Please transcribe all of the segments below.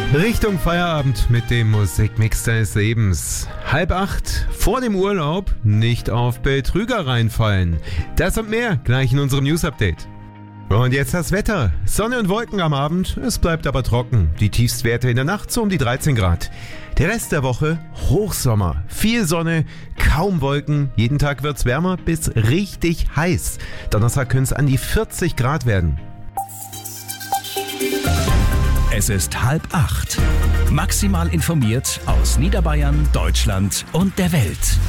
Richtung Feierabend mit dem Musikmix deines Lebens. 7:30 vor dem Urlaub nicht auf Betrüger reinfallen. Das und mehr gleich in unserem News-Update. Und jetzt das Wetter. Sonne und Wolken am Abend, es bleibt aber trocken. Die Tiefstwerte in der Nacht so um die 13 Grad. Der Rest der Woche Hochsommer, viel Sonne, kaum Wolken. Jeden Tag wird's wärmer bis richtig heiß. Donnerstag können es an die 40 Grad werden. Es ist 7:30. Maximal informiert aus Niederbayern, Deutschland und der Welt.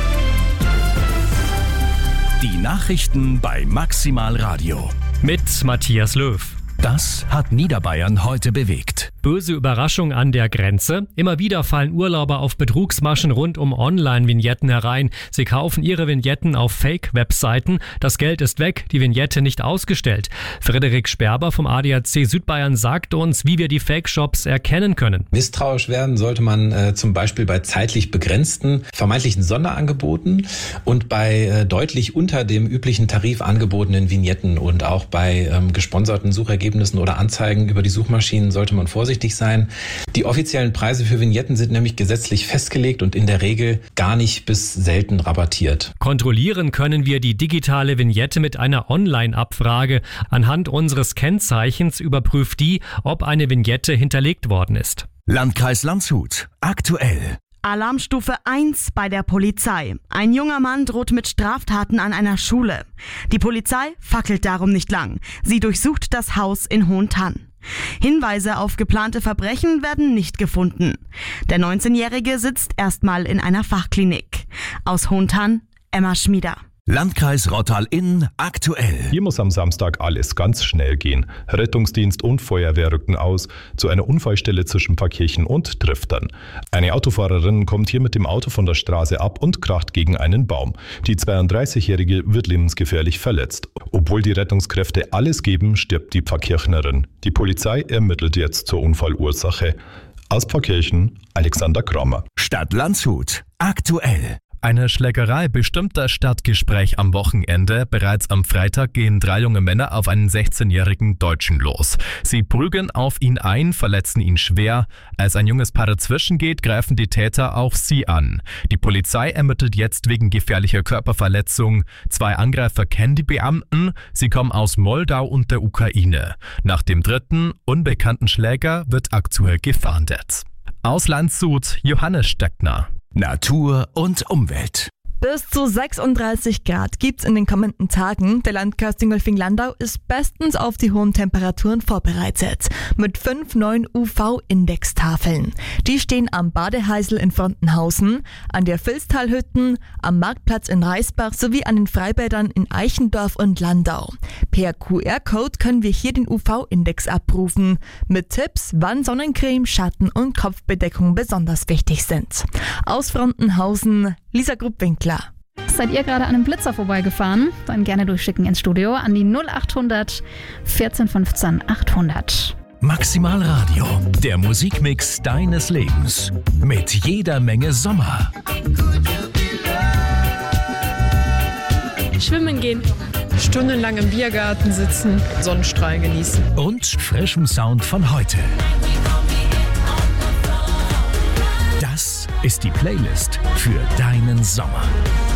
Die Nachrichten bei Maximal Radio. Mit Matthias Löw. Das hat Niederbayern heute bewegt. Böse Überraschung an der Grenze. Immer wieder fallen Urlauber auf Betrugsmaschen rund um Online-Vignetten herein. Sie kaufen ihre Vignetten auf Fake-Webseiten. Das Geld ist weg, die Vignette nicht ausgestellt. Frederik Sperber vom ADAC Südbayern sagt uns, wie wir die Fake-Shops erkennen können. Misstrauisch werden sollte man zum Beispiel bei zeitlich begrenzten, vermeintlichen Sonderangeboten und bei deutlich unter dem üblichen Tarif angebotenen Vignetten und auch bei gesponserten Suchergebnissen oder Anzeigen über die Suchmaschinen sollte man vorsichtig sein. Die offiziellen Preise für Vignetten sind nämlich gesetzlich festgelegt und in der Regel gar nicht bis selten rabattiert. Kontrollieren können wir die digitale Vignette mit einer Online-Abfrage. Anhand unseres Kennzeichens überprüft die, ob eine Vignette hinterlegt worden ist. Landkreis Landshut. Aktuell. Alarmstufe 1 bei der Polizei. Ein junger Mann droht mit Straftaten an einer Schule. Die Polizei fackelt darum nicht lang. Sie durchsucht das Haus in Hohentann. Hinweise auf geplante Verbrechen werden nicht gefunden. Der 19-Jährige sitzt erstmal in einer Fachklinik. Aus Hohentann, Emma Schmieder. Landkreis Rottal-Inn aktuell. Hier muss am Samstag alles ganz schnell gehen. Rettungsdienst und Feuerwehr rücken aus zu einer Unfallstelle zwischen Pfarrkirchen und Triftern. Eine Autofahrerin kommt hier mit dem Auto von der Straße ab und kracht gegen einen Baum. Die 32-Jährige wird lebensgefährlich verletzt. Obwohl die Rettungskräfte alles geben, stirbt die Pfarrkirchnerin. Die Polizei ermittelt jetzt zur Unfallursache. Aus Pfarrkirchen, Alexander Kramer. Stadt Landshut aktuell. Eine Schlägerei bestimmt das Stadtgespräch am Wochenende. Bereits am Freitag gehen 3 junge Männer auf einen 16-jährigen Deutschen los. Sie prügeln auf ihn ein, verletzen ihn schwer. Als ein junges Paar dazwischen geht, greifen die Täter auch sie an. Die Polizei ermittelt jetzt wegen gefährlicher Körperverletzung. 2 Angreifer kennen die Beamten. Sie kommen aus Moldau und der Ukraine. Nach dem 3. unbekannten Schläger wird aktuell gefahndet. Aus Landshut, Johannes Steckner. Natur und Umwelt. Bis zu 36 Grad gibt's in den kommenden Tagen. Der Landkreis Dingolfing-Landau ist bestens auf die hohen Temperaturen vorbereitet. Mit 5 neuen UV-Indextafeln. Die stehen am Badeheisel in Frontenhausen, an der Vilstalhütten, am Marktplatz in Reisbach sowie an den Freibädern in Eichendorf und Landau. Per QR-Code können wir hier den UV-Index abrufen. Mit Tipps, wann Sonnencreme, Schatten und Kopfbedeckung besonders wichtig sind. Aus Frontenhausen, Lisa Gruppwinkler. Seid ihr gerade an einem Blitzer vorbeigefahren? Dann gerne durchschicken ins Studio an die 0800 14 15 800. Maximal Radio, der Musikmix deines Lebens. Mit jeder Menge Sommer. Schwimmen gehen. Stundenlang im Biergarten sitzen, Sonnenstrahlen genießen. Und frischem Sound von heute. Das ist die Playlist für deinen Sommer.